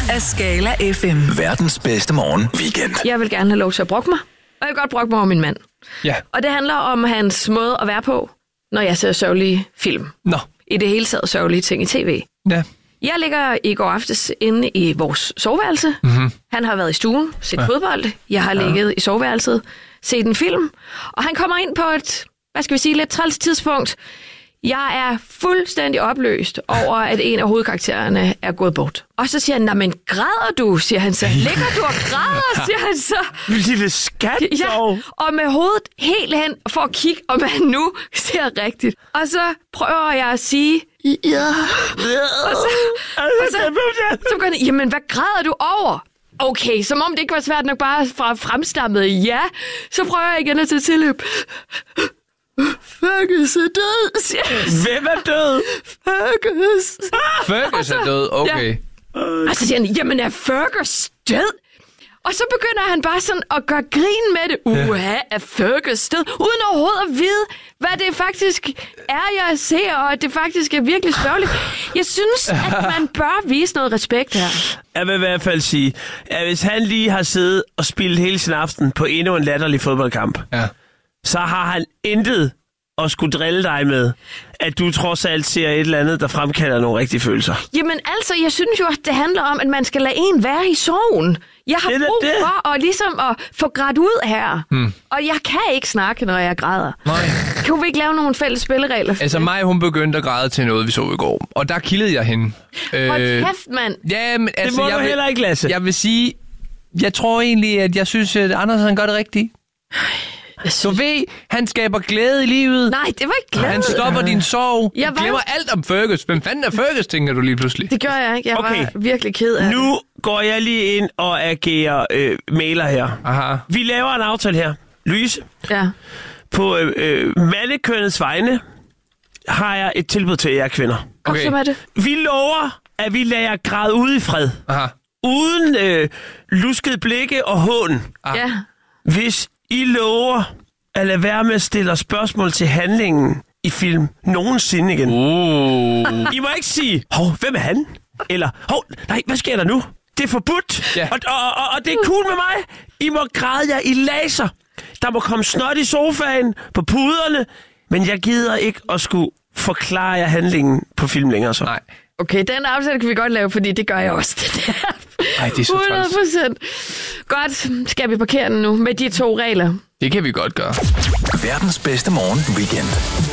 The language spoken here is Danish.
af Skala FM. Verdens bedste morgen weekend. Jeg vil gerne have lov til at brokke mig, og jeg vil godt brokke mig over min mand. Ja. Og det handler om hans måde at være på, når jeg ser sørgelige film. Nå. I det hele taget sørgelige ting i tv. Ja. Jeg ligger i går aftes inde i vores soveværelse. Mm-hmm. Han har været i stuen, set fodbold. Jeg har ligget i soveværelset, set en film. Og han kommer ind på et, lidt træls tidspunkt. Jeg er fuldstændig opløst over, at en af hovedkaraktererne er gået bort. Og så siger han, men græder du, siger han så. Ligger du og græder, siger han så. Lille skat, ja, og med hovedet helt hen for at kigge, om han nu ser rigtigt. Og så prøver jeg at sige, ja. Og så går han, jamen hvad græder du over? Okay, som om det ikke var svært nok bare fra fremstammet ja. Så prøver jeg igen at tage tilløb. Fergus er død, siger jeg. Hvem er død? Fergus er død, okay. Ja. Og så siger han, jamen er Fergus død? Og så begynder han bare sådan at gøre grin med det. Er Fergus død? Uden overhovedet at vide, hvad det faktisk er, jeg ser, og at det faktisk er virkelig sørgeligt. Jeg synes, at man bør vise noget respekt her. Jeg vil i hvert fald sige, at hvis han lige har siddet og spillet hele sin aften på endnu en latterlig fodboldkamp, så har han intet at skulle drille dig med, at du trods alt ser et eller andet, der fremkalder nogle rigtige følelser. Jamen altså, jeg synes jo, at det handler om, at man skal lade en være i sorgen. Jeg har brug for at, ligesom at få grædt ud her. Og jeg kan ikke snakke, når jeg græder. Nej. Kan vi ikke lave nogle fælles spilleregler? Altså mig, hun begyndte at græde til noget, vi så i går. Og der kildede jeg hende. Hold kæft, mand. Ja, men altså, det må du heller ikke, Lasse. Jeg vil sige, jeg tror egentlig, at jeg synes, at Anders han gør det rigtigt. Så ved, han skaber glæde i livet. Nej, det var ikke glæde. Han stopper din sorg. Jeg glemmer alt om Fergus. Hvem fanden er Fergus, tænker du lige pludselig? Det gør jeg ikke. Jeg var virkelig ked af nu går jeg lige ind og agerer mailer her. Aha. Vi laver en aftale her. Louise, på mandekønnets vegne har jeg et tilbud til jer kvinder. Okay. Så er det. Vi lover, at vi lader jer græde ude i fred. Aha. Uden lusket blikke og hån. Ja. Hvis I lover at lade være med at stille spørgsmål til handlingen i film nogensinde igen. I må ikke sige, hvem er han? Eller, nej, hvad sker der nu? Det er forbudt, og det er cool med mig. I må græde jer i laser. Der må komme snot i sofaen, på puderne, men jeg gider ikke at skulle forklare jer handlingen på film længere så. Nej. Okay, den aftale kan vi godt lave, fordi det gør jeg også. Ej, det er så 100%. Godt, skal vi parkere den nu med de 2 regler? Det kan vi godt gøre. Verdens bedste morgen weekend.